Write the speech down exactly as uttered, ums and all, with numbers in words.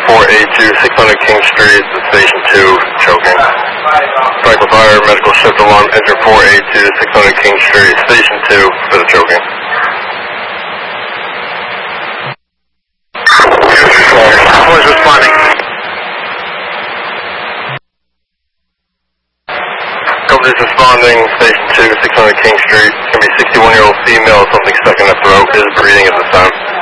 four eight two, six hundred King Street, Station two, choking. Franklin Fire, medical shift alarm, engine four eight two, six hundred King Street, Station two, for the choking. Boys responding. Company's responding, Station two, six hundred King Street. It's going to be sixty-one-year-old female, something stuck in her throat, is breathing at this time.